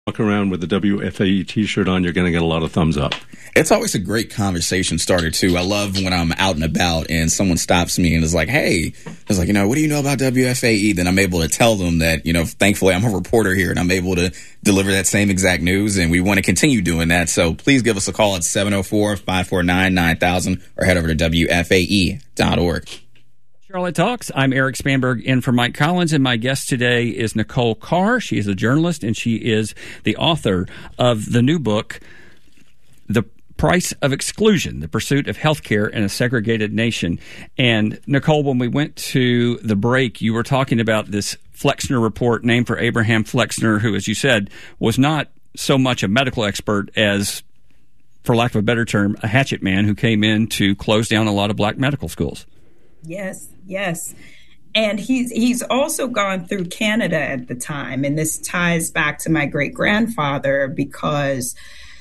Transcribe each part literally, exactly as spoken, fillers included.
Walk around with the W F A E t-shirt on, you're going to get a lot of thumbs up. It's always a great conversation starter, too. I love when I'm out and about and someone stops me and is like, hey, it's like, you know, what do you know about W F A E? Then I'm able to tell them that, you know, thankfully I'm a reporter here and I'm able to deliver that same exact news. And we want to continue doing that. So please give us a call at seven oh four, five four nine, nine thousand or head over to W F A E dot org. Charlotte Talks. I'm Eric Spanberg in for Mike Collins, and my guest today is Nicole Carr. She is a journalist, and she is the author of the new book, The Price of Exclusion, The Pursuit of Healthcare in a Segregated Nation. And Nicole, when we went to the break, you were talking about this Flexner report named for Abraham Flexner, who, as you said, was not so much a medical expert as, for lack of a better term, a hatchet man who came in to close down a lot of black medical schools. Yes, yes. And he's he's also gone through Canada at the time. And this ties back to my great-grandfather because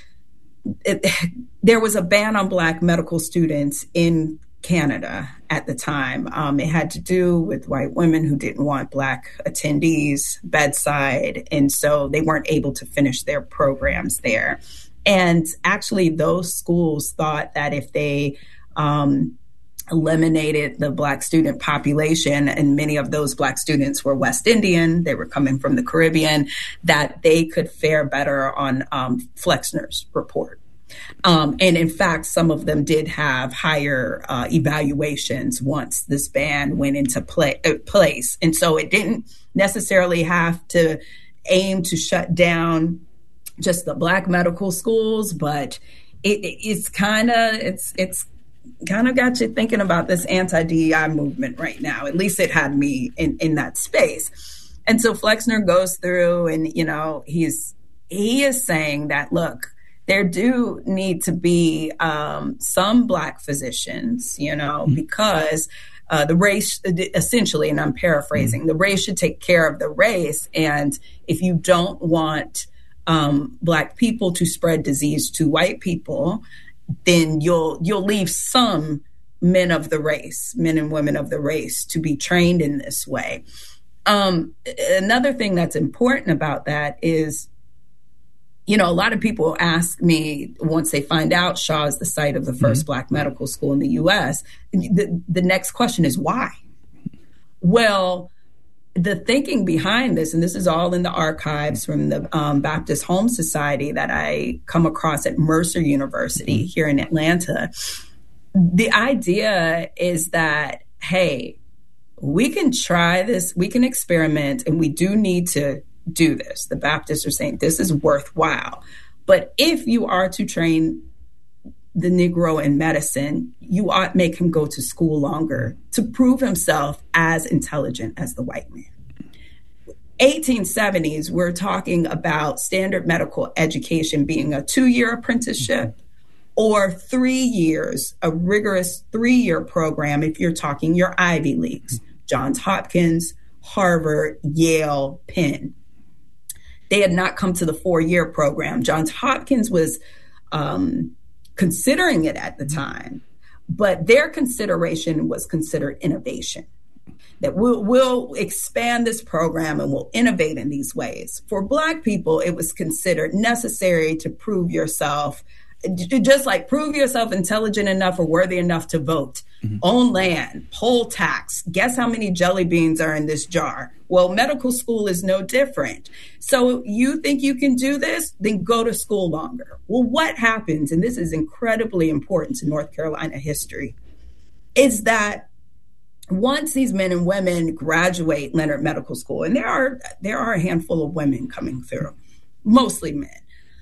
it, there was a ban on black medical students in Canada at the time. Um, it had to do with white women who didn't want black attendees bedside. And so they weren't able to finish their programs there. And actually, those schools thought that if they um, eliminated the black student population, and many of those black students were West Indian, they were coming from the Caribbean, that they could fare better on um, Flexner's report. Um, and in fact, some of them did have higher uh, evaluations once this ban went into play, uh, place. And so it didn't necessarily have to aim to shut down just the black medical schools, but it, it's kind of, it's, it's, kind of got you thinking about this anti-D E I movement right now. At least it had me in, in that space. And so Flexner goes through and, you know, he's he is saying that, look, there do need to be um, some black physicians, you know, because uh, the race, essentially, and I'm paraphrasing, the race should take care of the race. And if you don't want um, black people to spread disease to white people, then you'll you'll leave some men of the race, men and women of the race, to be trained in this way. Um, another thing that's important about that is, you know, a lot of people ask me once they find out Shaw is the site of the first mm-hmm. black medical school in the U S, the, the next question is why? Well, the thinking behind this, and this is all in the archives from the um, Baptist Home Society that I come across at Mercer University here in Atlanta. The idea is that, hey, we can try this, we can experiment, and we do need to do this. The Baptists are saying this is worthwhile. But if you are to train the Negro in medicine, you ought make him go to school longer to prove himself as intelligent as the white man. eighteen seventies, we're talking about standard medical education being a two-year apprenticeship or three years, a rigorous three-year program if you're talking your Ivy Leagues, Johns Hopkins, Harvard, Yale, Penn. They had not come to the four-year program. Johns Hopkins was um, considering it at the time, but their consideration was considered innovation, that we'll, we'll expand this program and we'll innovate in these ways. For Black people, it was considered necessary to prove yourself, just like prove yourself intelligent enough or worthy enough to vote, mm-hmm. own land, poll tax. Guess how many jelly beans are in this jar? Well, medical school is no different. So you think you can do this? Then go to school longer. Well, what happens, and this is incredibly important to North Carolina history, is that once these men and women graduate Leonard Medical School, and there are there are a handful of women coming through, mostly men,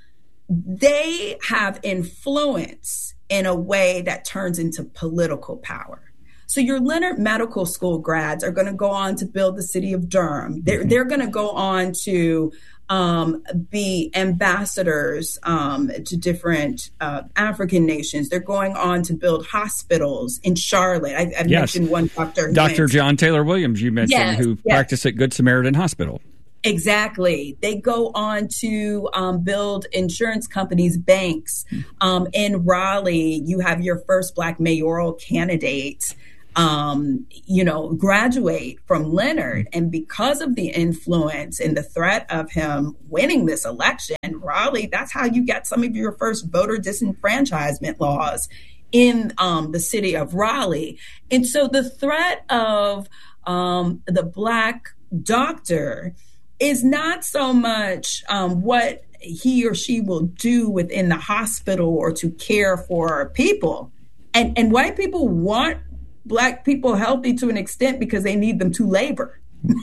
they have influence in a way that turns into political power. So your Leonard Medical School grads are going to go on to build the city of Durham. They're, they're going to go on to um, be ambassadors um, to different uh, African nations. They're going on to build hospitals in Charlotte. I, I yes. mentioned one doctor. Doctor John Taylor Williams, you mentioned, yes, who yes. practiced at Good Samaritan Hospital. Exactly. They go on to um, build insurance companies, banks. Um, in Raleigh, you have your first Black mayoral candidate um, you know, graduate from Leonard. And because of the influence and the threat of him winning this election, Raleigh, that's how you get some of your first voter disenfranchisement laws in um, the city of Raleigh. And so the threat of um, the Black doctor is not so much um, what he or she will do within the hospital or to care for people. And, and white people want Black people healthy to an extent because they need them to labor.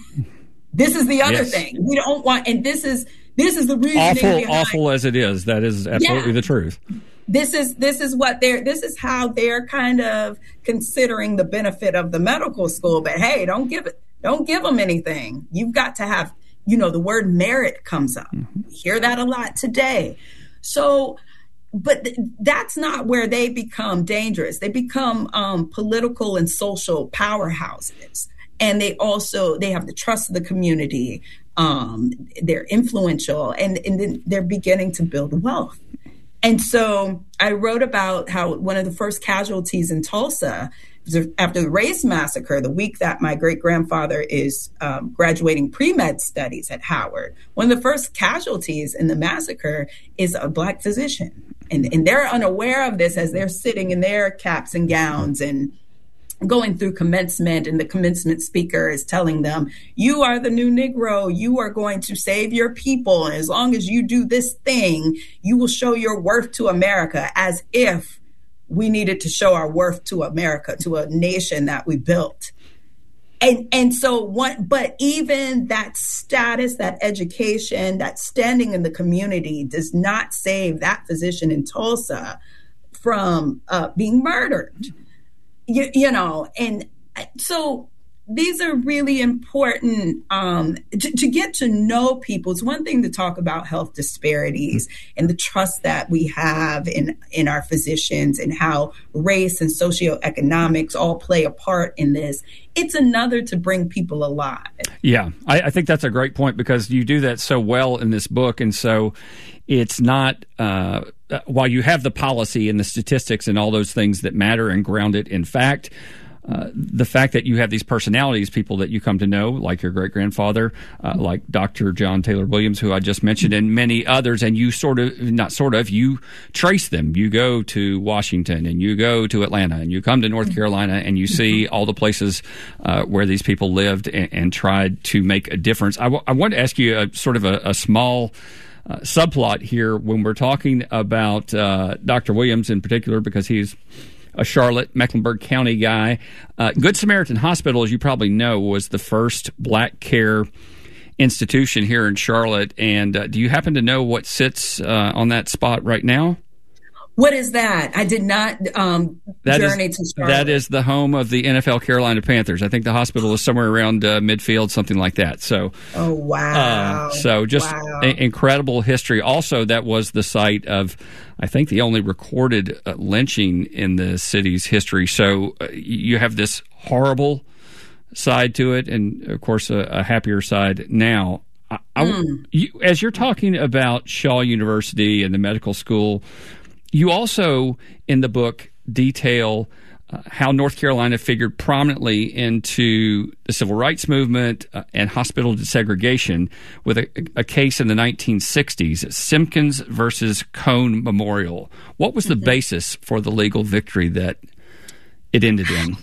This is the other yes. thing. We don't want, and this is this is the reason. Awful, awful as it is, that is absolutely yeah. the truth. This is this is what they're this is how they're kind of considering the benefit of the medical school. But hey, don't give it, don't give them anything. You've got to have, you know, the word merit comes up. Mm-hmm. Hear that a lot today. So, but th- that's not where they become dangerous. They become um, political and social powerhouses. And they also, they have the trust of the community. Um, they're influential, and, and then they're beginning to build wealth. And so I wrote about how one of the first casualties in Tulsa after the race massacre, the week that my great-grandfather is um, graduating pre-med studies at Howard, one of the first casualties in the massacre is a Black physician. And, and they're unaware of this as they're sitting in their caps and gowns and going through commencement, and the commencement speaker is telling them, you are the new Negro, you are going to save your people, and as long as you do this thing, you will show your worth to America, as if we needed to show our worth to America, to a nation that we built. And and so what, but even that status, that education, that standing in the community does not save that physician in Tulsa from uh, being murdered. You, you know, and so these are really important um, to, to get to know people. It's one thing to talk about health disparities and the trust that we have in, in our physicians and how race and socioeconomics all play a part in this. It's another to bring people alive. Yeah, I, I think that's a great point, because you do that so well in this book. And so it's not, uh, while you have the policy and the statistics and all those things that matter and ground it in fact, Uh, the fact that you have these personalities, people that you come to know, like your great-grandfather, uh, like Doctor John Taylor Williams, who I just mentioned, and many others, and you sort of, not sort of, you trace them. You go to Washington, and you go to Atlanta, and you come to North Carolina, and you see all the places uh, where these people lived and, and tried to make a difference. I, w- I want to ask you a sort of a, a small uh, subplot here when we're talking about uh, Doctor Williams in particular, because he's a Charlotte, Mecklenburg County guy. Uh, Good Samaritan Hospital, as you probably know, was the first Black care institution here in Charlotte. And uh, do you happen to know what sits uh, on that spot right now? What is that? I did not um, that journey is, to Charlotte. That is the home of the N F L Carolina Panthers. I think the hospital is somewhere around uh, midfield, something like that. So, oh wow! Uh, so just wow. a- incredible history. Also, that was the site of, I think, the only recorded uh, lynching in the city's history. So uh, you have this horrible side to it, and of course, a, a happier side now. I, I, mm. you, as you're talking about Shaw University and the medical school, you also, in the book, detail uh, how North Carolina figured prominently into the civil rights movement uh, and hospital desegregation with a, a case in the nineteen sixties, Simpkins versus Cone Memorial. What was the mm-hmm. basis for the legal victory that it ended in?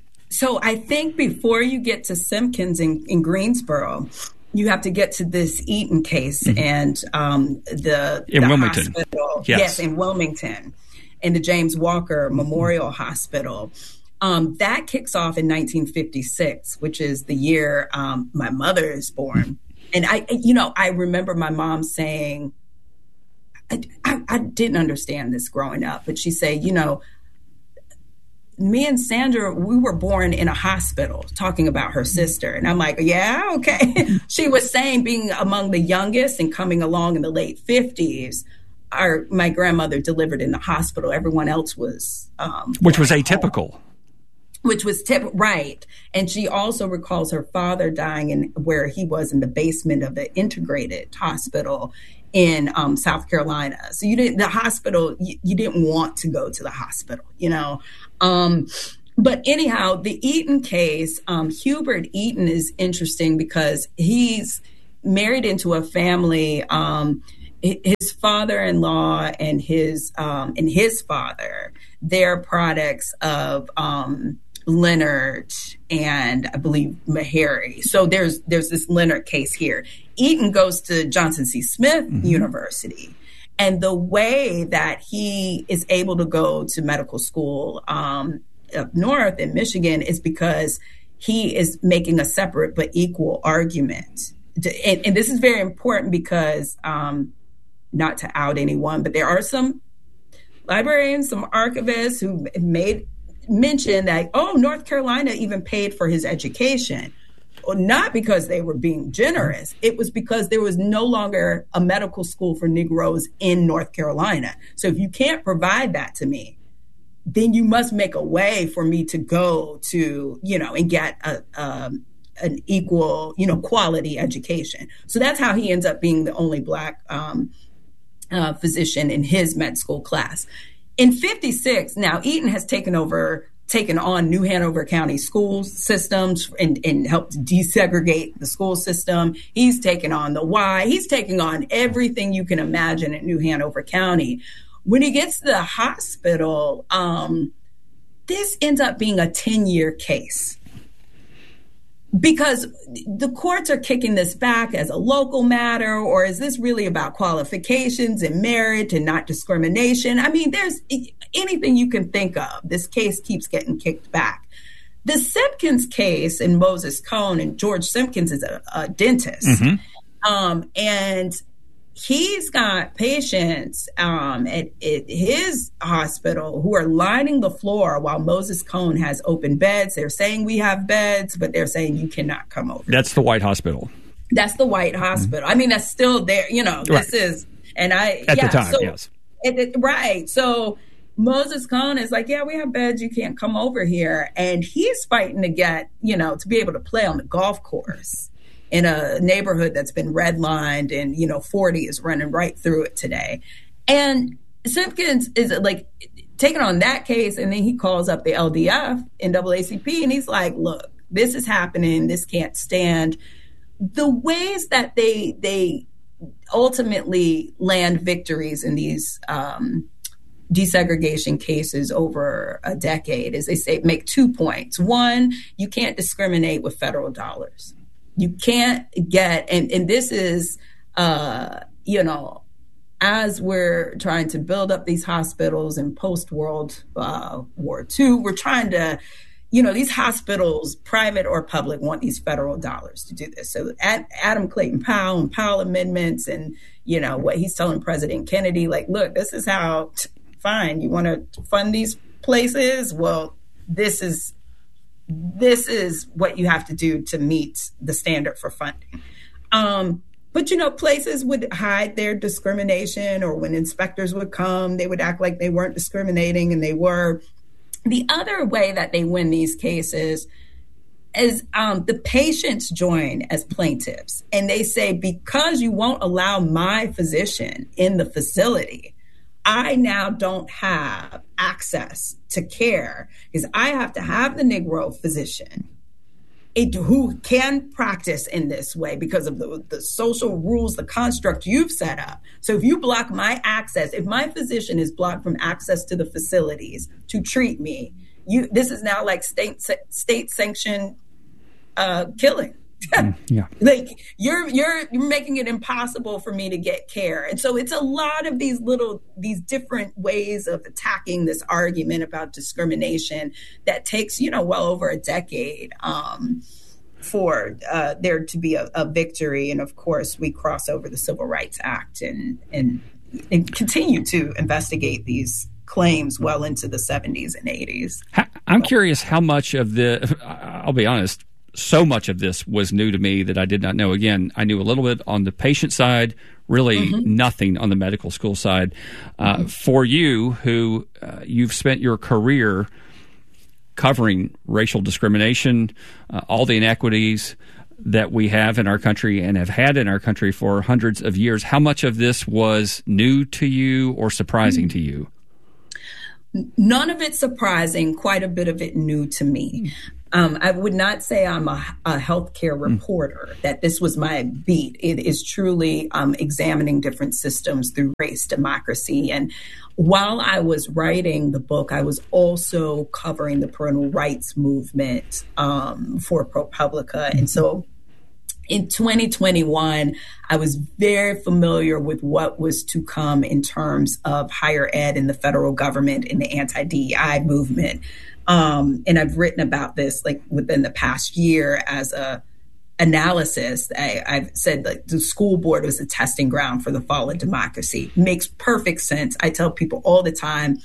So I think before you get to Simpkins in, in Greensboro, you have to get to this Eaton case mm-hmm. and um, the, in the Wilmington. Hospital. Yes. yes, in Wilmington, in the James Walker Memorial mm-hmm. Hospital. Um, that kicks off in nineteen fifty-six, which is the year um, my mother is born. And I, you know, I remember my mom saying, I, I, I didn't understand this growing up, but she said, you know, me and Sandra, we were born in a hospital, talking about her sister. And I'm like, yeah, okay. She was saying being among the youngest and coming along in the late fifties, our my grandmother delivered in the hospital. Everyone else was... Um, Which was atypical. Home. Which was tip right. And she also recalls her father dying in where he was in the basement of the integrated hospital in um, South Carolina. So you didn't, the hospital, you, you didn't want to go to the hospital, you know? Um, but anyhow, the Eaton case, um, Hubert Eaton is interesting because he's married into a family. Um, his father-in-law and his um, and his father, they're products of um, Leonard and I believe Meharry. So there's there's this Leonard case here. Eaton goes to Johnson C. Smith mm-hmm. University. And the way that he is able to go to medical school um, up north in Michigan is because he is making a separate but equal argument. And, and this is very important because, um, not to out anyone, but there are some librarians, some archivists who made mention that, oh, North Carolina even paid for his education. Well, not because they were being generous. It was because there was no longer a medical school for Negroes in North Carolina. So if you can't provide that to me, then you must make a way for me to go to, you know, and get a, um, an equal, you know, quality education. So that's how he ends up being the only Black um, uh, physician in his med school class. In fifty-six, now Eaton has taken over taken on New Hanover County school systems and, and helped desegregate the school system. He's taken on the Y. He's taking on everything you can imagine in New Hanover County. When he gets to the hospital, um, this ends up being a ten-year case because the courts are kicking this back as a local matter, or is this really about qualifications and merit and not discrimination? I mean, there's anything you can think of. This case keeps getting kicked back. The Simpkins case in Moses Cone, and George Simpkins is a, a dentist. Mm-hmm. Um, and he's got patients um, at, at his hospital who are lining the floor while Moses Cone has open beds. They're saying we have beds, but they're saying you cannot come over. That's the White Hospital. That's the White Hospital. Mm-hmm. I mean, that's still there. You know, right. This is, and I, At yeah, the time, so, yes. It, it, right. So Moses Cone is like, yeah, we have beds. You can't come over here. And he's fighting to get, you know, to be able to play on the golf course in a neighborhood that's been redlined and, you know, forty is running right through it today. And Simpkins is like taking on that case. And then he calls up the L D F, N double A C P, and he's like, look, this is happening. This can't stand. The ways that they, they ultimately land victories in these, um, desegregation cases over a decade is they say make two points. One, you can't discriminate with federal dollars. You can't get, and, and this is, uh, you know, as we're trying to build up these hospitals in post-World uh, War Two, we're trying to, you know, these hospitals, private or public, want these federal dollars to do this. So at Adam Clayton Powell and Powell amendments and, you know, what he's telling President Kennedy, like, look, this is how, fine, you want to fund these places? Well, this is This is what you have to do to meet the standard for funding. Um, but, you know, places would hide their discrimination, or when inspectors would come, they would act like they weren't discriminating and they were. The other way that they win these cases is um, the patients join as plaintiffs. And they say, because you won't allow my physician in the facility, I now don't have access to care because I have to have the Negro physician it, who can practice in this way because of the, the social rules, the construct you've set up. So if you block my access, if my physician is blocked from access to the facilities to treat me, you this is now like state state sanctioned uh, killing. Mm, yeah. Like you're you're you're making it impossible for me to get care. And so it's a lot of these little these different ways of attacking this argument about discrimination that takes, you know, well over a decade um, for uh, there to be a, a victory. And of course, we cross over the Civil Rights Act and and, and continue to investigate these claims well into the seventies and eighties. I'm curious how much of the, I'll be honest, so much of this was new to me that I did not know. Again, I knew a little bit on the patient side, really mm-hmm. nothing on the medical school side. Uh, mm-hmm. For you, who uh, you've spent your career covering racial discrimination, uh, all the inequities that we have in our country and have had in our country for hundreds of years, how much of this was new to you or surprising mm-hmm. to you? None of it surprising, quite a bit of it new to me. Um, I would not say I'm a, a healthcare reporter, mm. that this was my beat. It is truly um, examining different systems through race, democracy. And while I was writing the book, I was also covering the parental rights movement um, for ProPublica. Mm-hmm. And so in twenty twenty-one, I was very familiar with what was to come in terms of higher ed in the federal government and the anti-D E I movement. Um, and I've written about this like within the past year as a analysis. I, I've said like the school board was a testing ground for the fall of democracy. Makes perfect sense. I tell people all the time,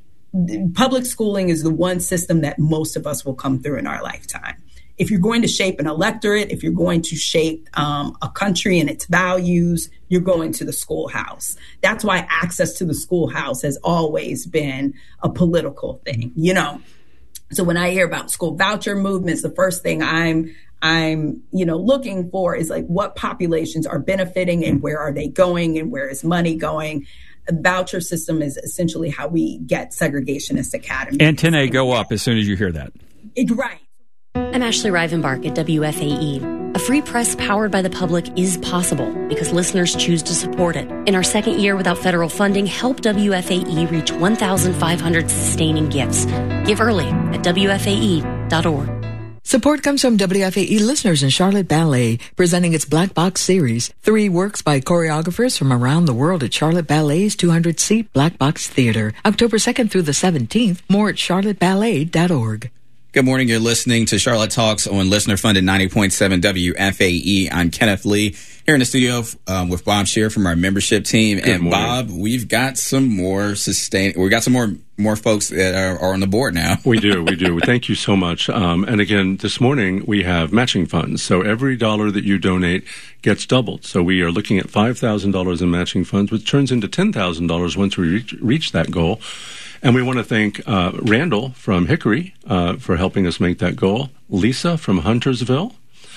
public schooling is the one system that most of us will come through in our lifetime. If you're going to shape an electorate, if you're going to shape um, a country and its values, you're going to the schoolhouse. That's why access to the schoolhouse has always been a political thing, you know. So when I hear about school voucher movements, the first thing I'm I'm, you know, looking for is like what populations are benefiting and where are they going and where is money going. A voucher system is essentially how we get segregationist academies. Antennae go up as soon as you hear that. It, right. I'm Ashley Rivenbark at W F A E. A free press powered by the public is possible because listeners choose to support it. In our second year without federal funding, help W F A E reach one thousand five hundred sustaining gifts. Give early at W F A E dot org. Support comes from W F A E listeners in Charlotte Ballet, presenting its Black Box series. Three works by choreographers from around the world at Charlotte Ballet's two hundred seat Black Box Theater. October second through the seventeenth. More at charlotte ballet dot org. Good morning. You're listening to Charlotte Talks on listener-funded ninety point seven W F A E. I'm Kenneth Lee here in the studio um, with Bob Shear from our membership team. Good and morning. Bob, we've got some more sustain. We got some more more folks that are, are on the board now. We do. We do. Thank you so much. Um, and again, this morning we have matching funds. So every dollar that you donate gets doubled. So we are looking at five thousand dollars in matching funds, which turns into ten thousand dollars once we reach, reach that goal. And we want to thank uh, Randall from Hickory uh, for helping us make that goal, Lisa from Huntersville,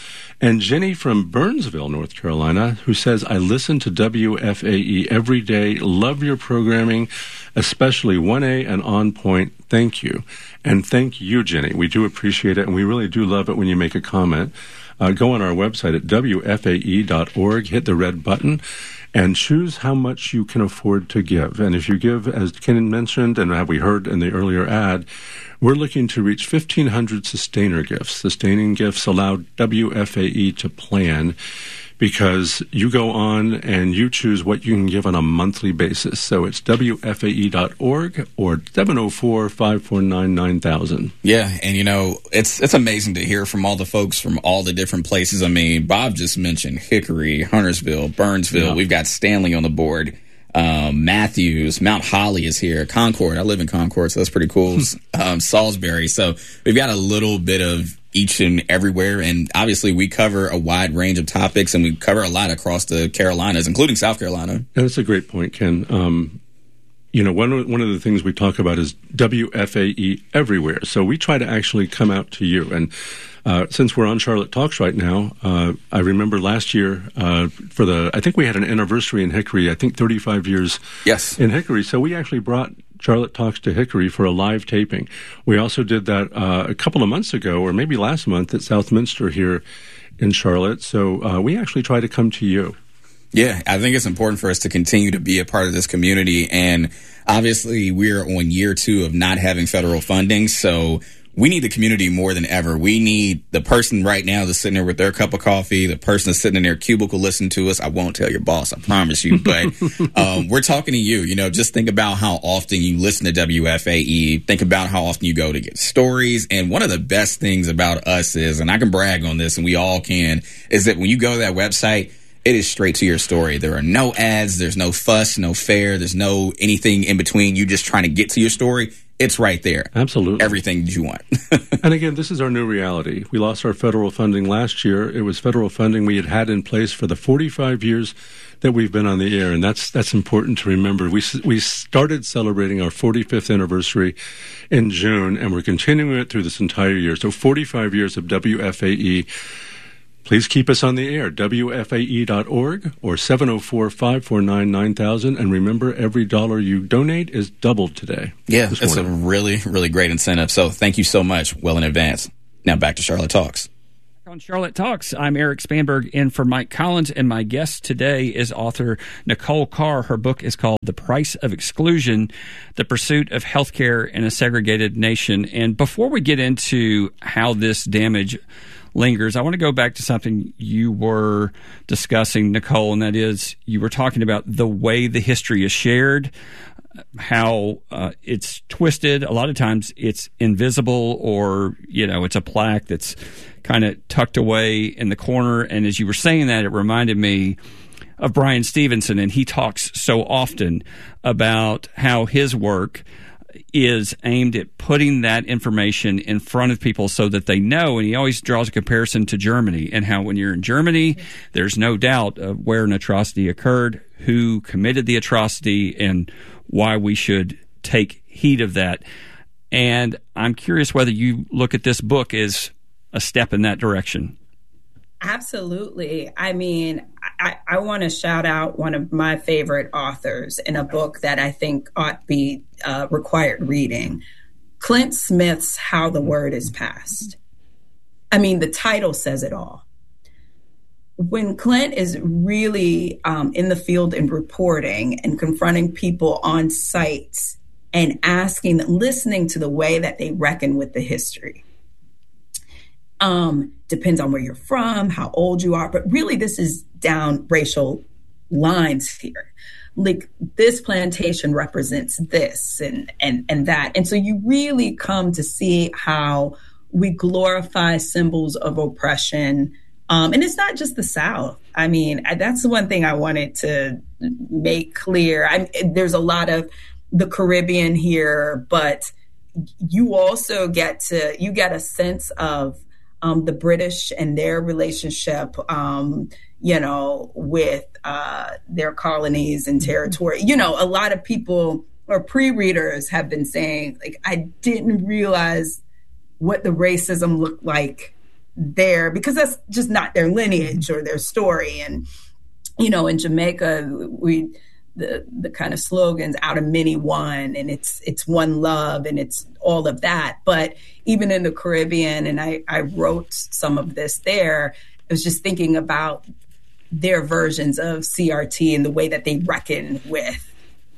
and Jenny from Burnsville, North Carolina, who says, I listen to W F A E every day. Love your programming, especially one A and On Point. Thank you. And thank you, Jenny. We do appreciate it, and we really do love it when you make a comment. Uh, go on our website at W F A E dot org, hit the red button, and choose how much you can afford to give. And if you give, as Ken mentioned, and have we heard in the earlier ad, we're looking to reach fifteen hundred sustainer gifts. Sustaining gifts allow W F A E to plan because you go on and you choose what you can give on a monthly basis. So it's W F A E dot org or seven oh four, five four nine, nine thousand. Yeah, and you know, it's it's amazing to hear from all the folks from all the different places. I mean, Bob just mentioned Hickory, Huntersville, Burnsville. Yeah. We've got Stanley on the board. Um, Matthews, Mount Holly is here. Concord. I live in Concord, so that's pretty cool. um, Salisbury. So we've got a little bit of each and everywhere. And obviously we cover a wide range of topics, and we cover a lot across the Carolinas, including South Carolina. And that's a great point, Ken. Um, you know, one of, one of the things we talk about is W F A E everywhere. So we try to actually come out to you. And uh, since we're on Charlotte Talks right now, uh, I remember last year uh, for the, I think we had an anniversary in Hickory, I think thirty-five years yes. in Hickory. So we actually brought Charlotte Talks to Hickory for a live taping. We also did that uh, a couple of months ago, or maybe last month, at Southminster here in Charlotte. So uh, we actually try to come to you. Yeah, I think it's important for us to continue to be a part of this community. And obviously, we're on year two of not having federal funding. So we need the community more than ever. We need the person right now that's sitting there with their cup of coffee, the person that's sitting in their cubicle listening to us. I won't tell your boss, I promise you. But um, we're talking to you. You know, just think about how often you listen to W F A E. Think about how often you go to get stories. And one of the best things about us is, and I can brag on this, and we all can, is that when you go to that website, it is straight to your story. There are no ads. There's no fuss, no fair. There's no anything in between. You just trying to get to your story. It's right there. Absolutely. Everything that you want. And again, this is our new reality. We lost our federal funding last year. It was federal funding we had had in place for the forty-five years that we've been on the air. And that's that's important to remember. We we started celebrating our forty-fifth anniversary in June, and we're continuing it through this entire year. So forty-five years of W F A E. Please keep us on the air, W F A E dot org or seven oh four, five four nine, nine thousand. And remember, every dollar you donate is doubled today. Yeah, it's a really, really great incentive. So thank you so much, well in advance. Now back to Charlotte Talks. On Charlotte Talks, I'm Eric Spanberg in for Mike Collins, and my guest today is author Nicole Carr. Her book is called The Price of Exclusion, The Pursuit of Healthcare in a Segregated Nation. And before we get into how this damage lingers, I want to go back to something you were discussing, Nicole, and that is you were talking about the way the history is shared, how uh, it's twisted. A lot of times it's invisible, or, you know, it's a plaque that's kind of tucked away in the corner. And as you were saying that, it reminded me of Brian Stevenson, and he talks so often about how his work is aimed at putting that information in front of people so that they know. And he always draws a comparison to Germany, and how when you're in Germany, there's no doubt of where an atrocity occurred, who committed the atrocity, and why we should take heed of that. And I'm curious whether you look at this book as a step in that direction. Absolutely. I mean, I, I want to shout out one of my favorite authors in a book that I think ought to be uh, required reading, Clint Smith's How the Word is Passed. I mean, the title says it all. When Clint is really um, in the field and reporting and confronting people on sites and asking, listening to the way that they reckon with the history. Um, depends on where you're from, how old you are, but really this is down racial lines here. Like, this plantation represents this and, and, and that. And so you really come to see how we glorify symbols of oppression. Um, and it's not just the South. I mean, that's the one thing I wanted to make clear. I, there's a lot of the Caribbean here, but you also get to, you get a sense of Um, the British and their relationship, um, you know, with uh, their colonies and territory. You know, a lot of people or pre-readers have been saying, like, I didn't realize what the racism looked like there, because that's just not their lineage or their story. And, you know, in Jamaica, we the the kind of slogans, out of many one, and it's it's one love, and it's all of that. But even in the Caribbean, and I, I wrote some of this there, I was just thinking about their versions of C R T and the way that they reckon with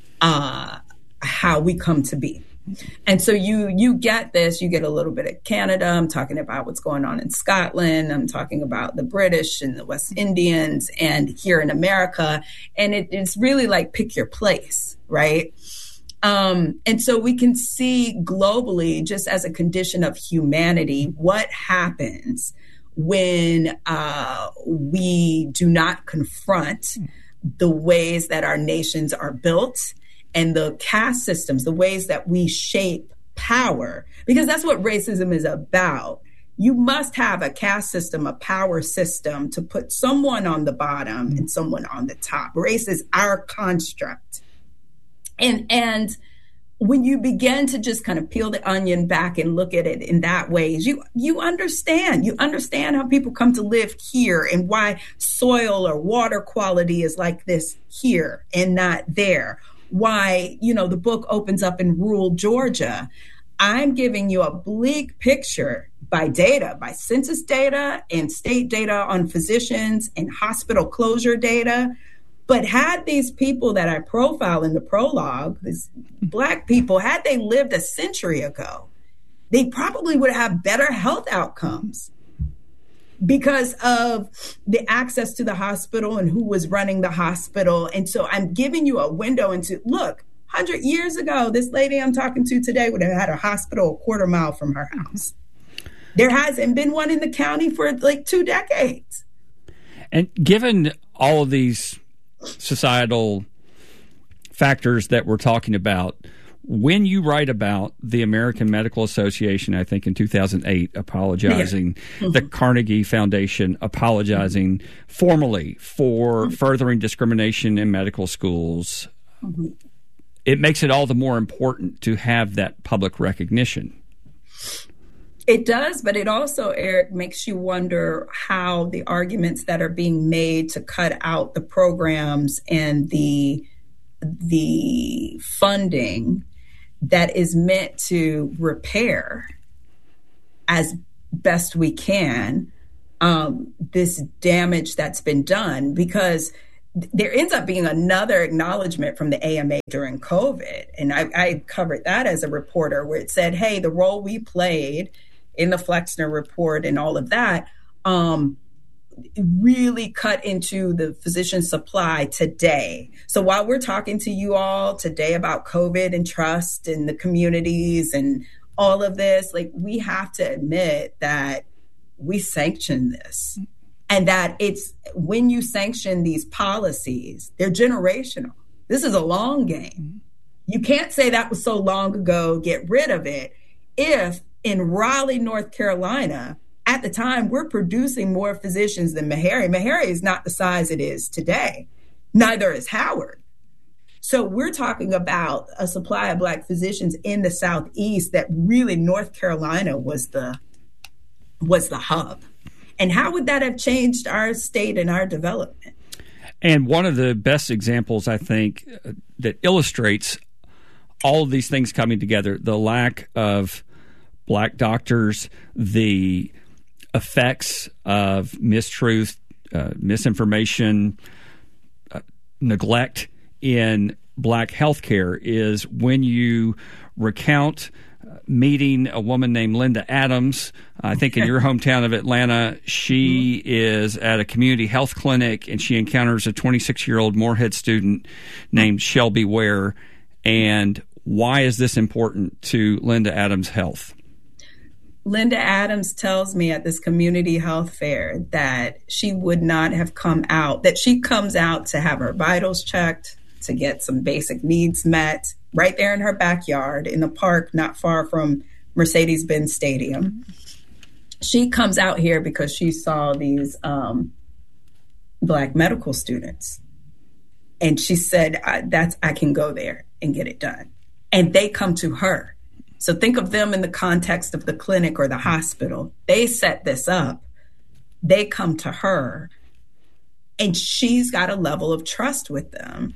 uh, how we come to be. And so you you get this, you get a little bit of Canada. I'm talking about what's going on in Scotland. I'm talking about the British and the West Indians and here in America. And it, it's really like pick your place, right? Um, and so we can see globally, just as a condition of humanity, what happens when uh, we do not confront the ways that our nations are built and the caste systems, the ways that we shape power, because that's what racism is about. You must have a caste system, a power system, to put someone on the bottom and someone on the top. Race is our construct. And, and when you begin to just kind of peel the onion back and look at it in that way, you, you understand, you understand how people come to live here and why soil or water quality is like this here and not there. Why, you know, the book opens up in rural Georgia. I'm giving you a bleak picture by data, by census data and state data on physicians and hospital closure data. But had these people that I profile in the prologue, these Black people, had they lived a century ago, they probably would have better health outcomes because of the access to the hospital and who was running the hospital. And so I'm giving you a window into, look, one hundred years ago, this lady I'm talking to today would have had a hospital a quarter mile from her house. There hasn't been one in the county for like two decades. And given all of these societal factors that we're talking about, when you write about the American Medical Association, I think in two thousand eight, apologizing, yeah. mm-hmm. the Carnegie Foundation apologizing mm-hmm. formally for mm-hmm. furthering discrimination in medical schools, mm-hmm. it makes it all the more important to have that public recognition. It does, but it also, Eric, makes you wonder how the arguments that are being made to cut out the programs and the the funding that is meant to repair as best we can um, this damage that's been done, because there ends up being another acknowledgement from the A M A during COVID. And I, I covered that as a reporter, where it said, hey, the role we played in the Flexner report and all of that um, really cut into the physician supply today. So while we're talking to you all today about COVID and trust in the communities and all of this, like, we have to admit that we sanction this. And that it's when you sanction these policies, they're generational. This is a long game. You can't say that was so long ago, get rid of it. If in Raleigh, North Carolina, at the time, we're producing more physicians than Meharry. Meharry is not the size it is today. Neither is Howard. So we're talking about a supply of Black physicians in the Southeast that really North Carolina was the was the hub. And how would that have changed our state and our development? And one of the best examples, I think, uh, that illustrates all of these things coming together, the lack of Black doctors, the effects of mistruth, uh, misinformation, uh, neglect in Black healthcare, is when you recount meeting a woman named Linda Adams, I think in your hometown of Atlanta. She mm-hmm. is at a community health clinic, and she encounters a twenty-six-year-old Morehead student named Shelby Ware. And why is this important to Linda Adams' health? Linda Adams tells me at this community health fair that she would not have come out, that she comes out to have her vitals checked, to get some basic needs met, right there in her backyard in the park not far from Mercedes-Benz Stadium. She comes out here because she saw these um, Black medical students. And she said, I, that's, I can go there and get it done. And they come to her. So think of them in the context of the clinic or the hospital. They set this up. They come to her. And she's got a level of trust with them.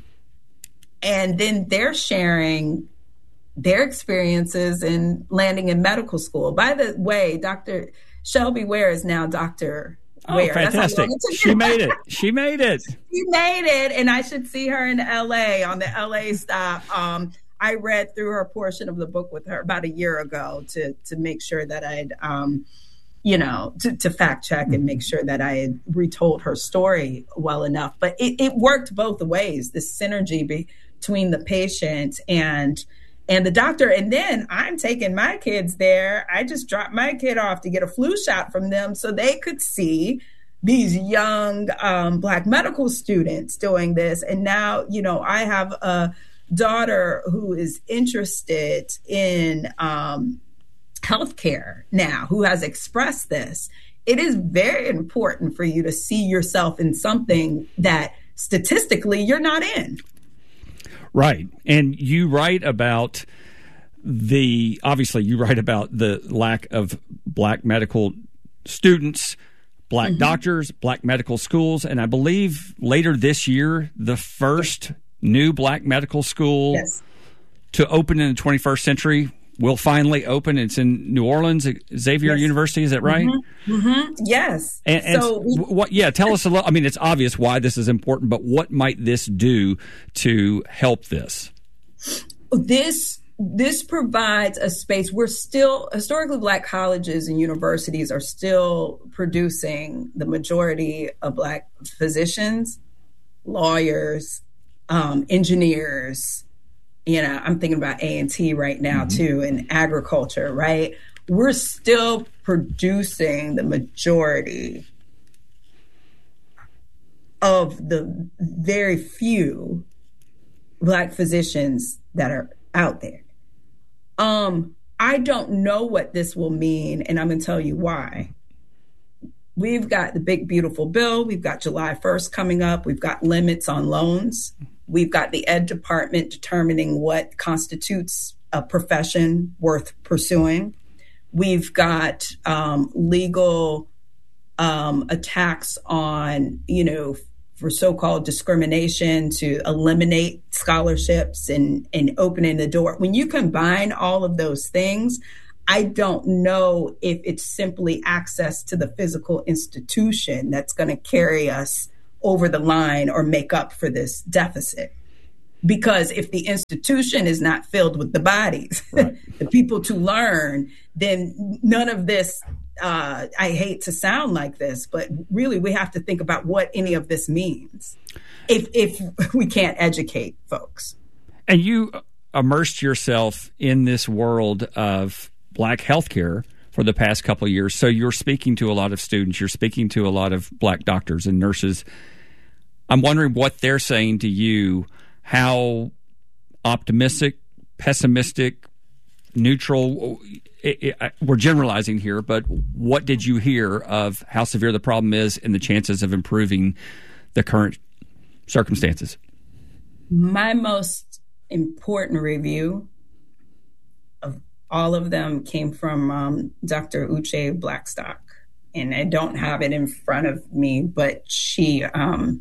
And then they're sharing their experiences in landing in medical school. By the way, Doctor Shelby Ware is now Doctor Oh, Ware. fantastic. She made it. She made it. She made it. And I should see her in L A on the L A stop. Um, I read through her portion of the book with her about a year ago to to make sure that I'd, um, you know, to, to fact check and make sure that I had retold her story well enough. But it, it worked both ways, this synergy be, between the patient and and the doctor. And then I'm taking my kids there. I just dropped my kid off to get a flu shot from them so they could see these young um, Black medical students doing this. And now, you know, I have a daughter who is interested in um, healthcare now, who has expressed this. It is very important for you to see yourself in something that statistically you're not in. Right. And you write about the, obviously you write about the lack of Black medical students, Black mm-hmm. doctors, Black medical schools. And I believe later this year, the first yes. new Black medical school yes. to open in the twenty-first century will finally open. It's in New Orleans, Xavier yes. University. Is that right? Mm-hmm. Mm-hmm. Yes. And, and so, what? Yeah, tell us a little. I mean, it's obvious why this is important, but what might this do to help this? This this provides a space. We're still historically Black colleges and universities are still producing the majority of Black physicians, lawyers, um, engineers. You know, I'm thinking about A and T right now, mm-hmm. too, and agriculture, right? We're still producing the majority of the very few Black physicians that are out there. Um, I don't know what this will mean, and I'm going to tell you why. We've got the big, beautiful bill. We've got July first coming up. We've got limits on loans. We've got the Ed Department determining what constitutes a profession worth pursuing. We've got um, legal um, attacks on, you know, for so-called discrimination to eliminate scholarships and, and opening the door. When you combine all of those things, I don't know if it's simply access to the physical institution that's going to carry us over the line or make up for this deficit. Because if the institution is not filled with the bodies, right. the people to learn, then none of this, uh, I hate to sound like this, but really we have to think about what any of this means if, if we can't educate folks. And you immersed yourself in this world of Black healthcare for the past couple of years. So you're speaking to a lot of students, you're speaking to a lot of Black doctors and nurses. I'm wondering what they're saying to you. How optimistic, pessimistic, neutral, it, it, we're generalizing here, but what did you hear of how severe the problem is and the chances of improving the current circumstances? My most important review of all of them came from um, Doctor Uche Blackstock, and I don't have it in front of me, but she... Um,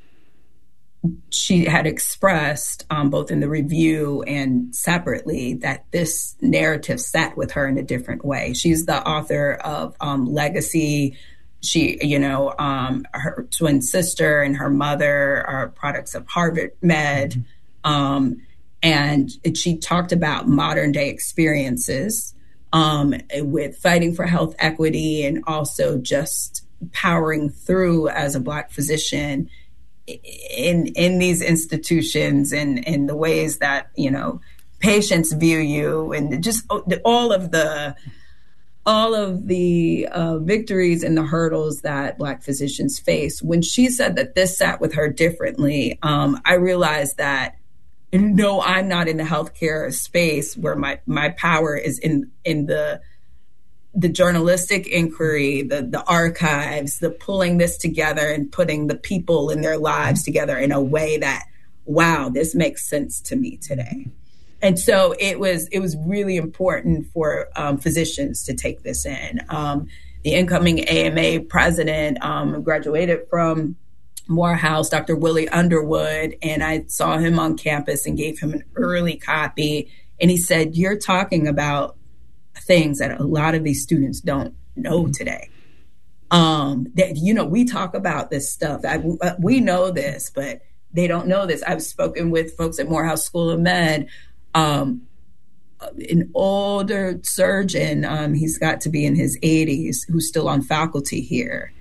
She had expressed um, both in the review and separately that this narrative sat with her in a different way. She's the author of um, Legacy. She, you know, um, her twin sister and her mother are products of Harvard Med. Mm-hmm. Um, and she talked about modern day experiences um, with fighting for health equity and also just powering through as a Black physician in in these institutions and in the ways that, you know, patients view you and just all of the all of the uh, victories and the hurdles that Black physicians face. When she said that this sat with her differently, um, I realized that no, I'm not in the healthcare space where my, my power is in in the the journalistic inquiry, the, the archives, the pulling this together and putting the people in their lives together in a way that, wow, this makes sense to me today. And so it was it was really important for um, physicians to take this in. Um, the incoming A M A president um, graduated from Morehouse, Doctor Willie Underwood, and I saw him on campus and gave him an early copy. And he said, you're talking about things that a lot of these students don't know today. Um, that, you know, we talk about this stuff. I, we know this, but they don't know this. I've spoken with folks at Morehouse School of Med, um, an older surgeon, um, he's got to be in his eighties, who's still on faculty here,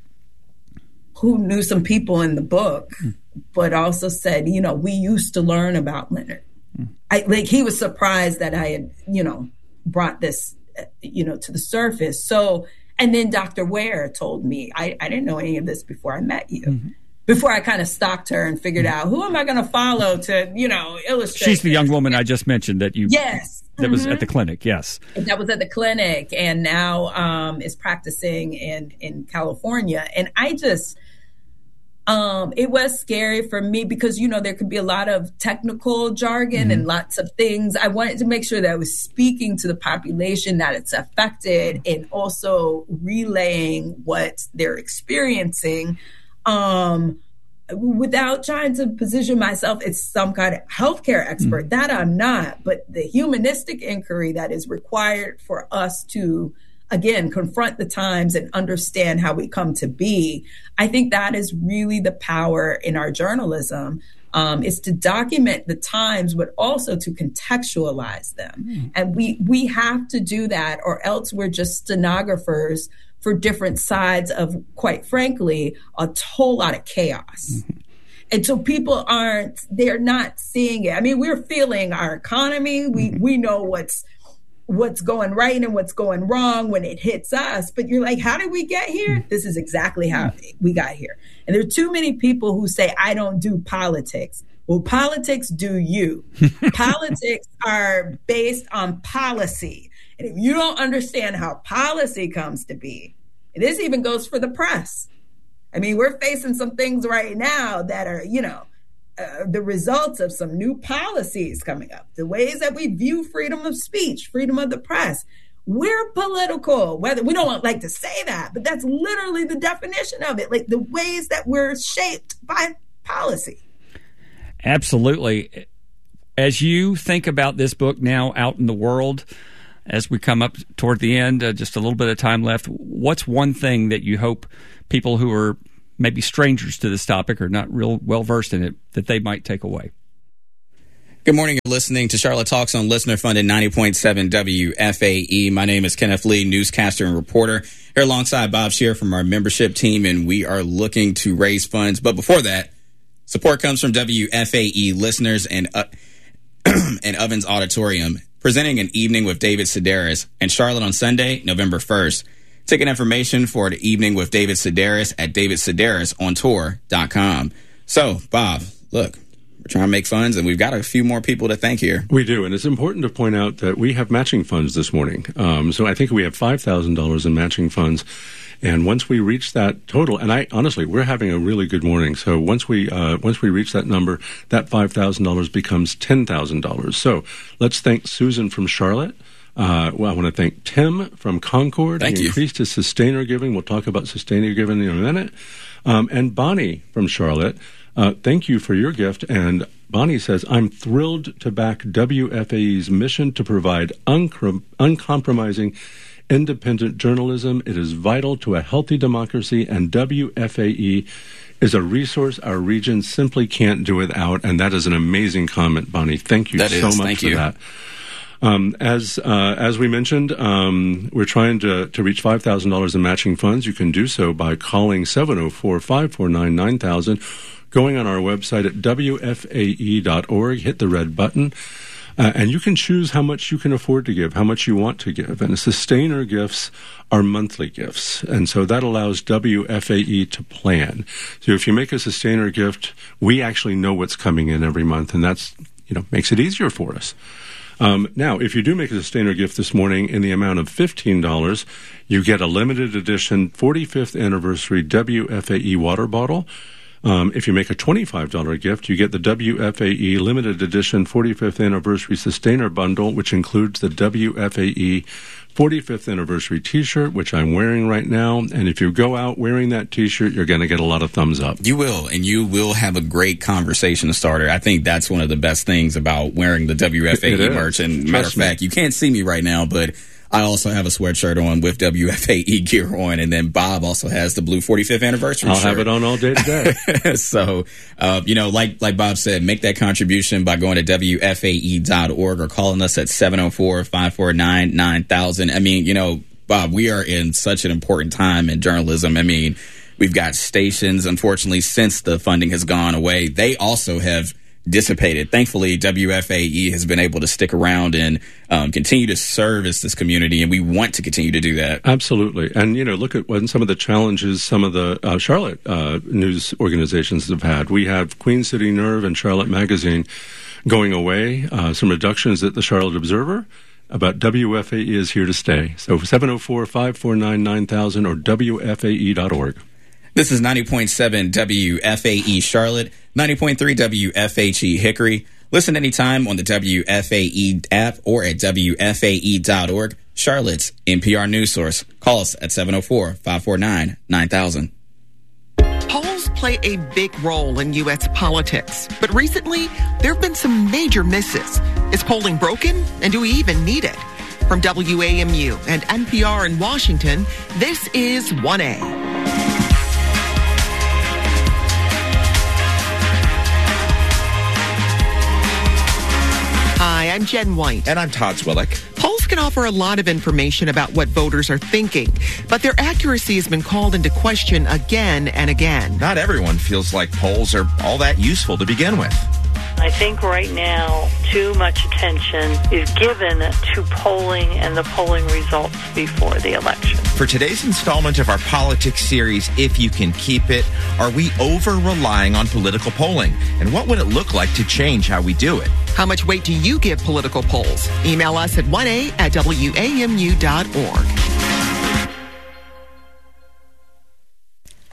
who knew some people in the book, mm. but also said, you know, we used to learn about Leonard. Mm. I, like, he was surprised that I had, you know, brought this, you know, to the surface. So, and then Doctor Ware told me, I, I didn't know any of this before I met you. Mm-hmm. Before I kind of stalked her and figured out, who am I going to follow to, you know, illustrate? She's the young woman I just mentioned that you, yes, that mm-hmm. was at the clinic. Yes. That was at the clinic and now um, is practicing in, in California. And I just, Um, it was scary for me because, you know, there could be a lot of technical jargon mm-hmm. and lots of things. I wanted to make sure that I was speaking to the population that it's affected and also relaying what they're experiencing um, without trying to position myself as some kind of healthcare expert. Mm-hmm. That I'm not. But the humanistic inquiry that is required for us to again, confront the times and understand how we come to be. I think that is really the power in our journalism, um, is to document the times, but also to contextualize them. Mm. And we we have to do that, or else we're just stenographers for different sides of, quite frankly, a whole lot of chaos. Mm-hmm. And so people aren't, they're not seeing it. I mean, we're feeling our economy. We mm-hmm. we know what's what's going right and what's going wrong when it hits us. But you're like, how did we get here? This is exactly how we got here. And there are too many people who say, I don't do politics. Well, politics do you. Politics are based on policy. And if you don't understand how policy comes to be, and this even goes for the press. I mean, we're facing some things right now that are, you know, Uh, the results of some new policies coming up, the ways that we view freedom of speech, freedom of the press. We're political, whether we don't like to say that, but that's literally the definition of it, like the ways that we're shaped by policy. Absolutely. As you think about this book now out in the world, as we come up toward the end, uh, just a little bit of time left, what's one thing that you hope people who are maybe strangers to this topic or not real well versed in it, that they might take away? Good morning. You're listening to Charlotte Talks on listener funded ninety point seven W F A E. My name is Kenneth Lee, newscaster and reporter, here alongside Bob Scheer from our membership team, and we are looking to raise funds. But before that, support comes from W F A E listeners and uh, and Ovens Auditorium, presenting an evening with David Sedaris in Charlotte on Sunday, November first. Ticket information for the evening with David Sedaris at david sedaris on tour dot com. So, Bob, look, we're trying to make funds, and we've got a few more people to thank here. We do, and it's important to point out that we have matching funds this morning. Um, so I think we have five thousand dollars in matching funds. And once we reach that total, and I honestly, we're having a really good morning. So once we uh, once we reach that number, that five thousand dollars becomes ten thousand dollars. So let's thank Susan from Charlotte. Uh, well, I want to thank Tim from Concord. Thank he you. Increased his sustainer giving. We'll talk about sustainer giving in a minute. Um, and Bonnie from Charlotte. Uh, thank you for your gift. And Bonnie says, I'm thrilled to back W F A E's mission to provide uncom- uncompromising independent journalism. It is vital to a healthy democracy, and W F A E is a resource our region simply can't do without. And that is an amazing comment, Bonnie. Thank you That so is. much Thank for you. that. Um, as uh, as we mentioned, um, we're trying to, to reach five thousand dollars in matching funds. You can do so by calling seven oh four, five four nine, nine thousand, going on our website at W F A E dot org, hit the red button, uh, and you can choose how much you can afford to give, how much you want to give. And sustainer gifts are monthly gifts, and so that allows W F A E to plan. So if you make a sustainer gift, we actually know what's coming in every month, and that's, you know, makes it easier for us. Um, now, if you do make a sustainer gift this morning in the amount of fifteen dollars, you get a limited edition forty-fifth anniversary W F A E water bottle. Um, if you make a twenty-five dollars gift, you get the W F A E limited edition forty-fifth anniversary sustainer bundle, which includes the W F A E forty-fifth anniversary t-shirt, which I'm wearing right now. And if you go out wearing that t-shirt, you're going to get a lot of thumbs up. You will, and you will have a great conversation starter. I think that's one of the best things about wearing the W F A E merch. And matter of fact, you can't see me right now, but I also have a sweatshirt on with W F A E gear on, and then Bob also has the blue forty-fifth anniversary I'll shirt. have it on all day today. So, uh, you know, like like Bob said, make that contribution by going to W F A E dot org or calling us at seven oh four, five four nine, nine thousand. I mean, you know, Bob, we are in such an important time in journalism. I mean, we've got stations, unfortunately, since the funding has gone away, they also have dissipated. Thankfully, W F A E has been able to stick around and um, continue to service this community, and we want to continue to do that. Absolutely. And, you know, look at what some of the challenges some of the uh, Charlotte uh, news organizations have had. We have Queen City Nerve and Charlotte Magazine going away, uh, some reductions at the Charlotte Observer. About W F A E is here to stay. So seven oh four, five four nine, nine thousand or W F A E dot org. This is ninety point seven W F A E Charlotte, ninety point three W F H E Hickory. Listen anytime on the W F A E app or at W F A E dot org, Charlotte's N P R news source. Call us at seven oh four, five four nine, nine thousand. Polls play a big role in U S politics, but recently there have been some major misses. Is polling broken, and do we even need it? From W A M U and N P R in Washington, this is one A. Hi, I'm Jen White. And I'm Todd Swillick. Polls can offer a lot of information about what voters are thinking, but their accuracy has been called into question again and again. Not everyone feels like polls are all that useful to begin with. I think right now too much attention is given to polling and the polling results before the election. For today's installment of our politics series, If You Can Keep It, are we over-relying on political polling? And what would it look like to change how we do it? How much weight do you give political polls? Email us at one A at W A M U dot org.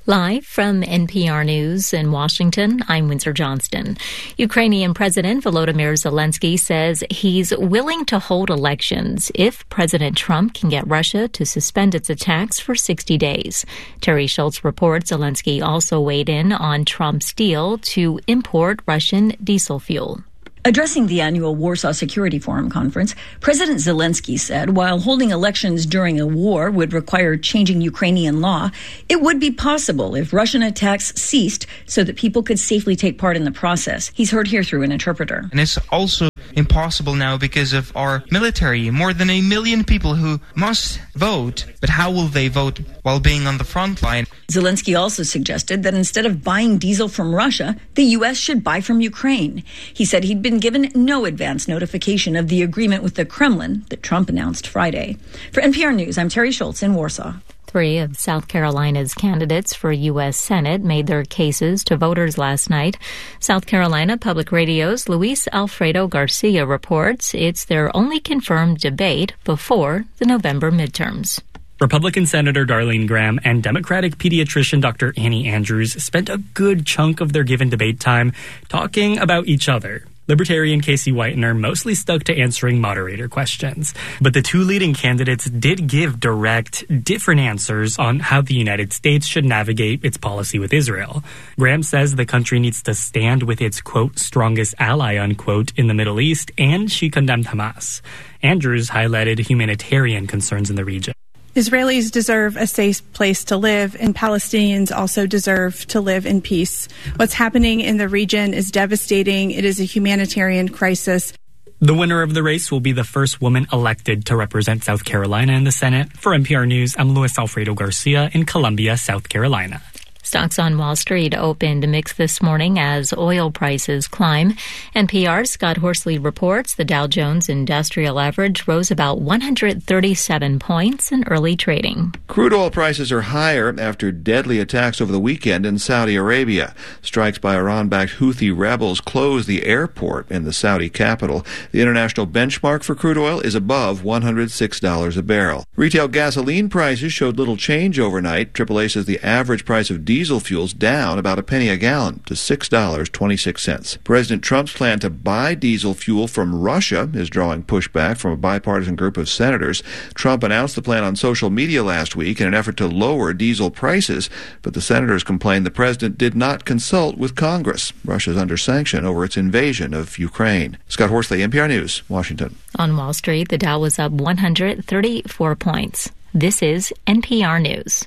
Live from N P R News in Washington, I'm Windsor Johnston. Ukrainian President Volodymyr Zelensky says he's willing to hold elections if President Trump can get Russia to suspend its attacks for sixty days. Terry Schultz reports Zelensky also weighed in on Trump's deal to import Russian diesel fuel. Addressing the annual Warsaw Security Forum conference, President Zelensky said while holding elections during a war would require changing Ukrainian law, it would be possible if Russian attacks ceased so that people could safely take part in the process. He's heard here through an interpreter. And it's also impossible now because of our military, more than a million people who must vote. But how will they vote while being on the front line? Zelensky also suggested that instead of buying diesel from Russia, the U S should buy from Ukraine. He said he'd been given no advance notification of the agreement with the Kremlin that Trump announced Friday. For N P R News, I'm Terry Schultz in Warsaw. Three of South Carolina's candidates for U S Senate made their cases to voters last night. South Carolina Public Radio's Luis Alfredo Garcia reports it's their only confirmed debate before the November midterms. Republican Senator Darlene Graham and Democratic pediatrician Doctor Annie Andrews spent a good chunk of their given debate time talking about each other. Libertarian Casey Whitener mostly stuck to answering moderator questions. But the two leading candidates did give direct, different answers on how the United States should navigate its policy with Israel. Graham says the country needs to stand with its, quote, strongest ally, unquote, in the Middle East, and she condemned Hamas. Andrews highlighted humanitarian concerns in the region. Israelis deserve a safe place to live, and Palestinians also deserve to live in peace. What's happening in the region is devastating. It is a humanitarian crisis. The winner of the race will be the first woman elected to represent South Carolina in the Senate. For N P R News, I'm Luis Alfredo Garcia in Columbia, South Carolina. Stocks on Wall Street opened mixed this morning as oil prices climb. N P R's Scott Horsley reports the Dow Jones Industrial Average rose about one hundred thirty-seven points in early trading. Crude oil prices are higher after deadly attacks over the weekend in Saudi Arabia. Strikes by Iran-backed Houthi rebels closed the airport in the Saudi capital. The international benchmark for crude oil is above one hundred six dollars a barrel. Retail gasoline prices showed little change overnight. triple A says the average price of diesel fuel's down about a penny a gallon to six dollars and twenty-six cents. President Trump's plan to buy diesel fuel from Russia is drawing pushback from a bipartisan group of senators. Trump announced the plan on social media last week in an effort to lower diesel prices, but the senators complained the president did not consult with Congress. Russia's under sanction over its invasion of Ukraine. Scott Horsley, N P R News, Washington. On Wall Street, the Dow was up one hundred thirty-four points. This is N P R News.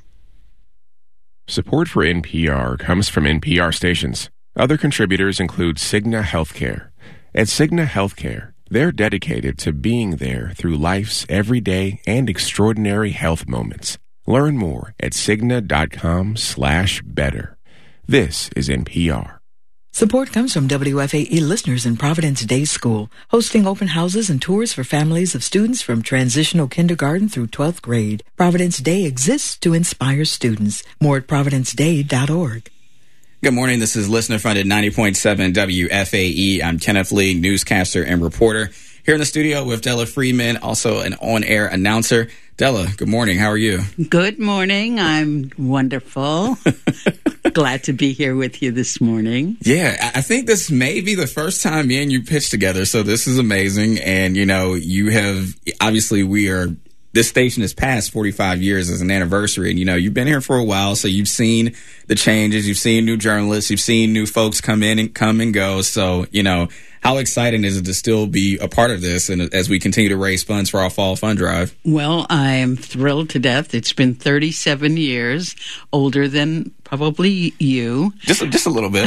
Support for N P R comes from N P R stations. Other contributors include Cigna Healthcare. At Cigna Healthcare, they're dedicated to being there through life's everyday and extraordinary health moments. Learn more at Cigna.com slash better. This is N P R. Support comes from W F A E listeners in Providence Day School, hosting open houses and tours for families of students from transitional kindergarten through twelfth grade. Providence Day exists to inspire students. More at providence day dot org. Good morning. This is listener-funded ninety point seven W F A E. I'm Kenneth Lee, newscaster and reporter. Here in the studio with Della Freeman, also an on-air announcer. Della, good morning. How are you? Good morning. I'm wonderful. Glad to be here with you this morning. Yeah, I think this may be the first time me and you pitched together, so this is amazing. And, you know, you have, obviously we are, this station has passed forty-five years as an anniversary. And, you know, you've been here for a while, so you've seen the changes, you've seen new journalists, you've seen new folks come in and come and go. So, you know, how exciting is it to still be a part of this and as we continue to raise funds for our fall fund drive? Well, I am thrilled to death. It's been thirty-seven years, older than probably you. Just, just a little bit.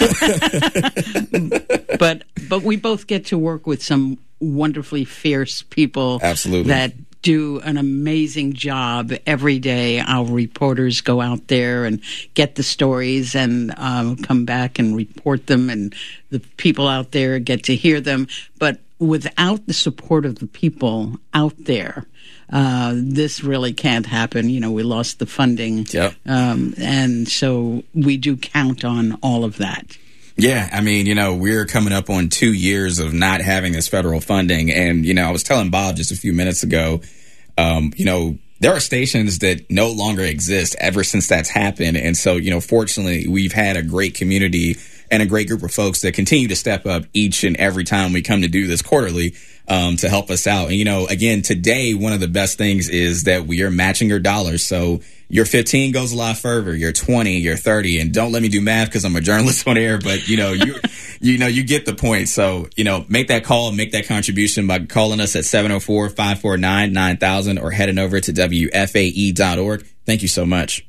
but but we both get to work with some wonderfully fierce people. Absolutely. That do an amazing job every day. Our reporters go out there and get the stories and um, come back and report them, and the people out there get to hear them. But without the support of the people out there, uh, this really can't happen. You know, we lost the funding. Yep. Um, and so we do count on all of that. Yeah, I mean, you know, we're coming up on two years of not having this federal funding. And, you know, I was telling Bob just a few minutes ago, um, you know, there are stations that no longer exist ever since that's happened. And so, you know, fortunately, we've had a great community and a great group of folks that continue to step up each and every time we come to do this quarterly um, to help us out. And, you know, again, today, one of the best things is that we are matching your dollars. So your fifteen goes a lot further, your twenty, your thirty, and don't let me do math because I'm a journalist on air, but, you know, you you know, you get the point. So, you know, make that call and make that contribution by calling us at seven oh four, five four nine, nine thousand or heading over to W F A E dot org. Thank you so much.